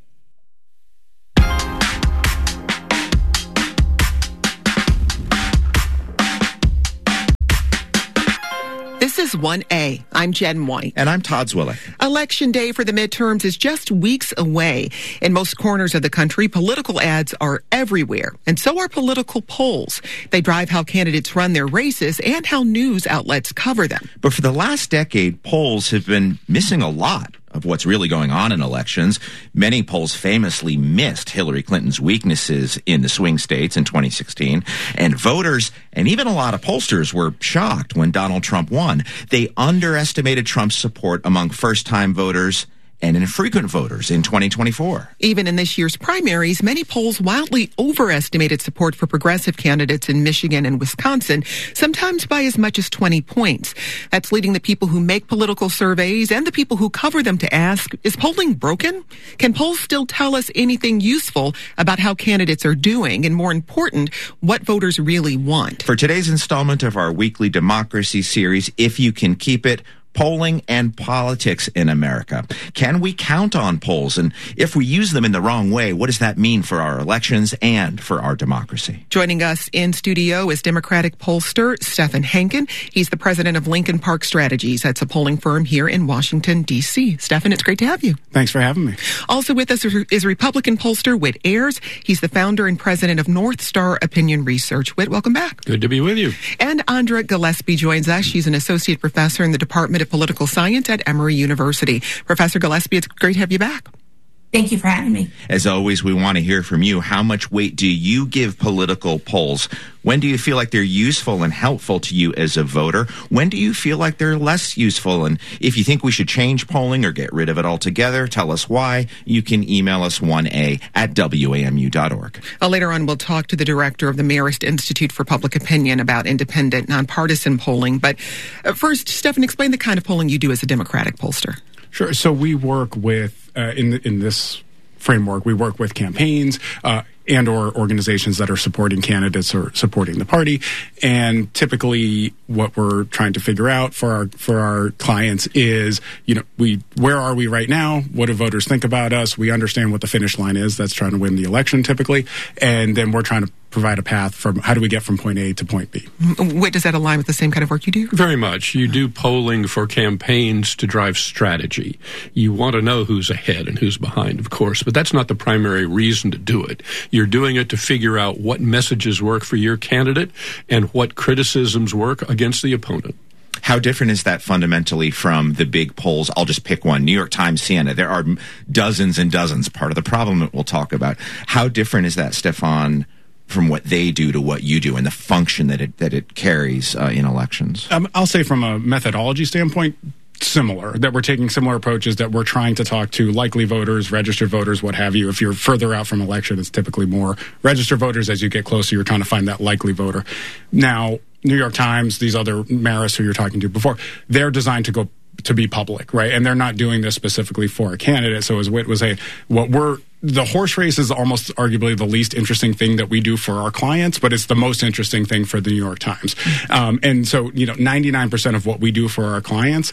This is one A. I'm Jen White. And I'm Todd Zwillick. Election day for the midterms is just weeks away. In most corners of the country, political ads are everywhere, and so are political polls. They drive how candidates run their races and how news outlets cover them. But for the last decade, polls have been missing a lot of what's really going on in elections. Many polls famously missed Hillary Clinton's weaknesses in the swing states in twenty sixteen, and voters and even a lot of pollsters were shocked when Donald Trump won. They underestimated Trump's support among first-time voters and infrequent voters in twenty twenty-four. Even in this year's primaries, many polls wildly overestimated support for progressive candidates in Michigan and Wisconsin, sometimes by as much as twenty points. That's leading the people who make political surveys and the people who cover them to ask, is polling broken? Can polls still tell us anything useful about how candidates are doing? And more important, what voters really want? For today's installment of our weekly democracy series, If You Can Keep It, Polling and Politics in America. Can we count on polls? And if we use them in the wrong way, what does that mean for our elections and for our democracy? Joining us in studio is Democratic pollster Stephen Henkin. He's the president of Lincoln Park Strategies. That's a polling firm here in Washington, D C. Stephen, it's great to have you. Thanks for having me. Also with us is Republican pollster Whit Ayers. He's the founder and president of North Star Opinion Research. Whit, welcome back. Good to be with you. And Andra Gillespie joins us. She's an associate professor in the Department of Political Science at Emory University. Professor Gillespie, it's great to have you back. Thank you for having me. As always, we want to hear from you. How much weight do you give political polls? When do you feel like they're useful and helpful to you as a voter? When do you feel like they're less useful? And if you think we should change polling or get rid of it altogether, tell us why. You can email us one A at W A M U dot org. Uh, later on, we'll talk to the director of the Marist Institute for Public Opinion about independent, nonpartisan polling. But uh, first, Stephen, explain the kind of polling you do as a Democratic pollster. Sure. So we work with, uh, in the, in this framework, we work with campaigns uh, and or organizations that are supporting candidates or supporting the party. And typically what we're trying to figure out for our for our clients is, you know, we where are we right now? What do voters think about us? We understand what the finish line is. That's trying to win the election typically. And then we're trying to provide a path from how do we get from point A to point B. Wait, does that align with the same kind of work you do? Very much. You do polling for campaigns to drive strategy. You want to know who's ahead and who's behind, of course, but that's not the primary reason to do it. You're doing it to figure out what messages work for your candidate and what criticisms work against the opponent. How different is that fundamentally from the big polls? I'll just pick one. New York Times, C N N. There are dozens and dozens. Part of the problem that we'll talk about. How different is that, Stefan, from what they do to what you do and the function that it that it carries uh, in elections? Um, I'll say from a methodology standpoint, similar, that we're taking similar approaches, that we're trying to talk to likely voters, registered voters, what have you. If you're further out from election, it's typically more registered voters. As you get closer, you're trying to find that likely voter. Now, New York Times, these other Marist who you're talking to before, they're designed to go to be public, right? And they're not doing this specifically for a candidate. So as Whit was saying, what we're the horse race is almost arguably the least interesting thing that we do for our clients, but it's the most interesting thing for the New York Times. Um, and so, you know, ninety-nine percent of what we do for our clients,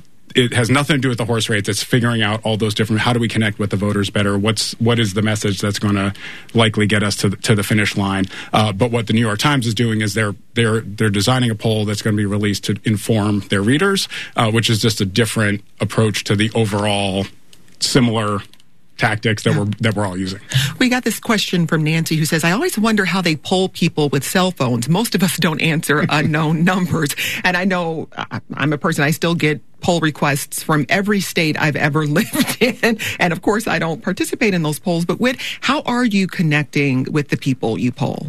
it has nothing to do with the horse race. It's figuring out all those different, how do we connect with the voters better? What's, what is the message that's going to likely get us to the, to the finish line? Uh, but what the New York Times is doing is they're, they're, they're designing a poll that's going to be released to inform their readers, uh, which is just a different approach to the overall similar tactics that we're that we're all using. We got this question from Nancy who says, I always wonder how they poll people with cell phones. Most of us don't answer unknown numbers. And I know I'm a person, I still get poll requests from every state I've ever lived in. And of course, I don't participate in those polls. But Whit, how are you connecting with the people you poll?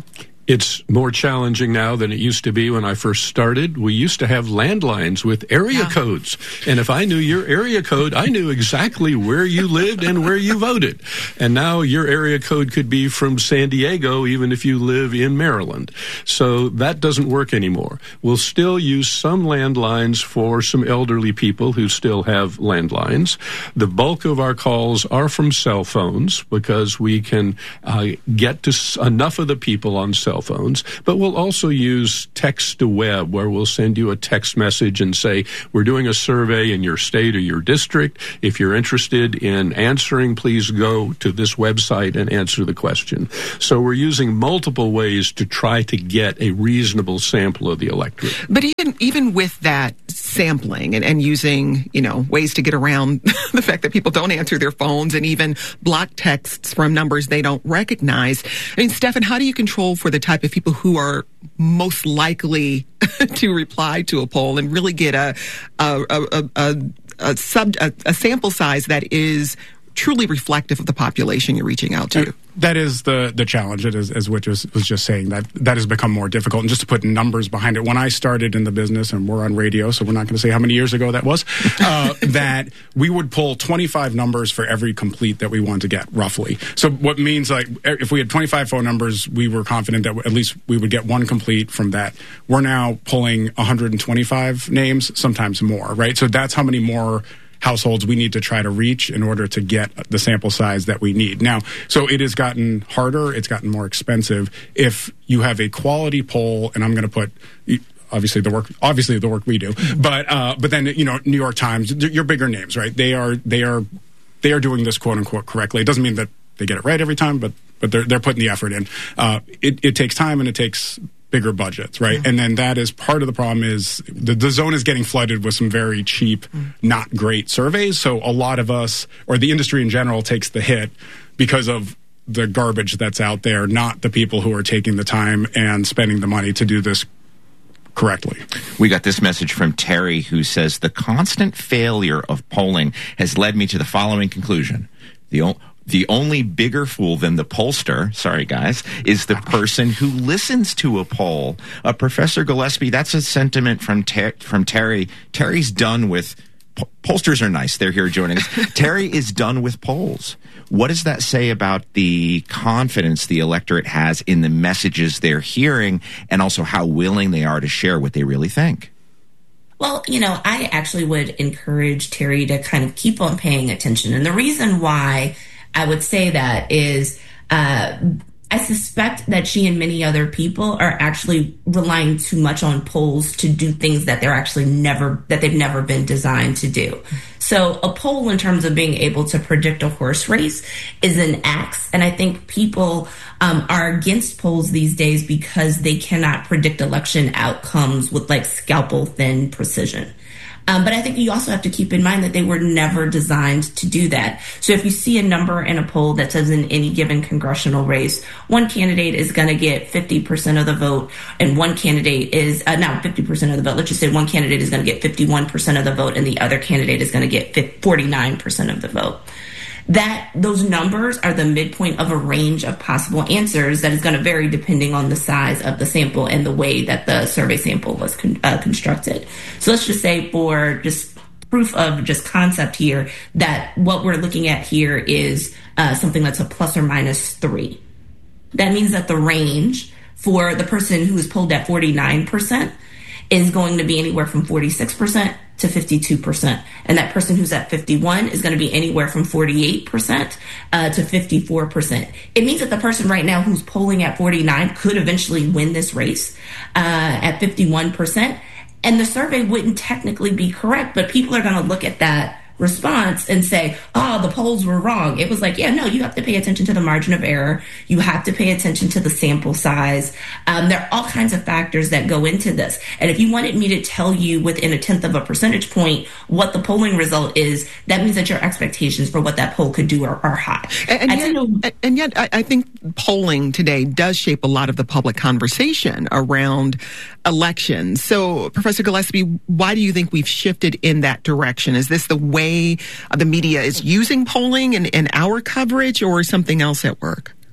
It's more challenging now than it used to be when I first started. We used to have landlines with area yeah. codes. And if I knew your area code, I knew exactly where you lived and where you voted. And now your area code could be from San Diego, even if you live in Maryland. So that doesn't work anymore. We'll still use some landlines for some elderly people who still have landlines. The bulk of our calls are from cell phones because we can uh, get to s- enough of the people on cell phones, but we'll also use text to web, where we'll send you a text message and say, we're doing a survey in your state or your district. If you're interested in answering, please go to this website and answer the question. So we're using multiple ways to try to get a reasonable sample of the electorate. But even even with that sampling and, and using, you know, ways to get around the fact that people don't answer their phones and even block texts from numbers they don't recognize. I mean, Stefan, how do you control for the type of people who are most likely to reply to a poll and really get a a a, a, a sub a, a sample size that is truly reflective of the population you're reaching out to? That is the the challenge. It is, as Whit was, was just saying, that that has become more difficult. And just to put numbers behind it, when I started in the business, and we're on radio, so we're not going to say how many years ago that was, uh, that we would pull twenty-five numbers for every complete that we wanted to get, roughly. So what means, like, if we had twenty-five phone numbers, we were confident that at least we would get one complete from that. We're now pulling one hundred twenty-five names, sometimes more, right? So that's how many more households we need to try to reach in order to get the sample size that we need. Now, so it has gotten harder, it's gotten more expensive. If you have a quality poll, and I'm going to put obviously the work obviously the work we do, but uh, but then, you know, New York Times, your bigger names, right? They are they are they are doing this quote unquote correctly. It doesn't mean that they get it right every time, but but they're they're putting the effort in. Uh, it, it takes time and it takes bigger budgets, right? Mm-hmm. And then that is part of the problem is the, the zone is getting flooded with some very cheap, mm-hmm. not great surveys. So a lot of us, or the industry in general, takes the hit because of the garbage that's out there, not the people who are taking the time and spending the money to do this correctly. We got this message from Terry, who says, the constant failure of polling has led me to the following conclusion. The only The only bigger fool than the pollster, sorry guys, is the person who listens to a poll. Uh, Professor Gillespie, that's a sentiment from Ter- from Terry. Terry's done with, po- pollsters are nice, they're here joining us. Terry is done with polls. What does that say about the confidence the electorate has in the messages they're hearing, and also how willing they are to share what they really think? Well, you know, I actually would encourage Terry to kind of keep on paying attention. And the reason why I would say that is uh, I suspect that she and many other people are actually relying too much on polls to do things that they're actually never, that they've never been designed to do. So a poll in terms of being able to predict a horse race is an axe. And I think people um, are against polls these days because they cannot predict election outcomes with like scalpel thin precision. Um, but I think you also have to keep in mind that they were never designed to do that. So if you see a number in a poll that says in any given congressional race, one candidate is going to get fifty percent of the vote, and one candidate is, uh, not fifty percent of the vote, let's just say one candidate is going to get fifty-one percent of the vote, and the other candidate is going to get forty-nine percent of the vote. That those numbers are the midpoint of a range of possible answers that is going to vary depending on the size of the sample and the way that the survey sample was con- uh, constructed. So let's just say, for just proof of just concept here, that what we're looking at here is uh, something that's a plus or minus three. That means that the range for the person who is polled at forty-nine percent is going to be anywhere from forty-six percent to fifty-two percent. And that person who's at fifty-one is going to be anywhere from forty-eight percent uh, to fifty-four percent. It means that the person right now who's polling at forty-nine could eventually win this race uh, at fifty-one percent. And the survey wouldn't technically be correct, but people are going to look at that response and say, oh, the polls were wrong. It was like, yeah, no, you have to pay attention to the margin of error. You have to pay attention to the sample size. Um, there are all kinds of factors that go into this. And if you wanted me to tell you within a tenth of a percentage point what the polling result is, that means that your expectations for what that poll could do are, are high. And, and, yet, know, and yet, I, I think polling today does shape a lot of the public conversation around elections. So, Professor Gillespie, why do you think we've shifted in that direction? Is this the way the media is using polling in, in our coverage, or something else at work?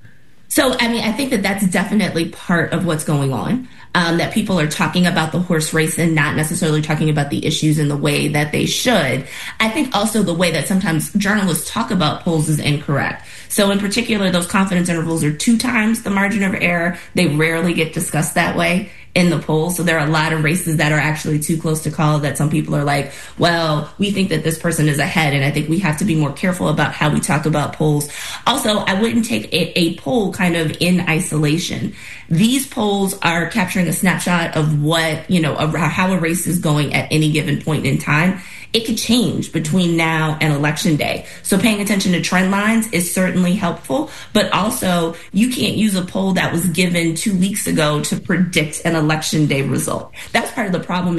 So, I mean, I think that that's definitely part of what's going on, um, that people are talking about the horse race and not necessarily talking about the issues in the way that they should. I think also the way that sometimes journalists talk about polls is incorrect. So in particular, those confidence intervals are two times the margin of error. They rarely get discussed that way in the polls. So there are a lot of races that are actually too close to call that some people are like, well, we think that this person is ahead. And I think we have to be more careful about how we talk about polls. Also, I wouldn't take a, a poll kind of in isolation. These polls are capturing a snapshot of what, you know, of how a race is going at any given point in time. It could change between now and election day. So paying attention to trend lines is certainly helpful, but also you can't use a poll that was given two weeks ago to predict an election day result. That's part of the problem.